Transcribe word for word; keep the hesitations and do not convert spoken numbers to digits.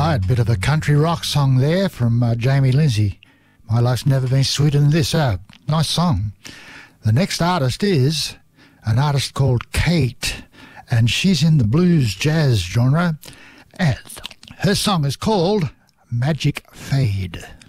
right, bit of a country rock song there from uh, Jamie Lindsay. My life's never been sweeter than this. Oh, nice song. The next artist is an artist called Kate, and she's in the blues jazz genre, and her song is called Magic Fade.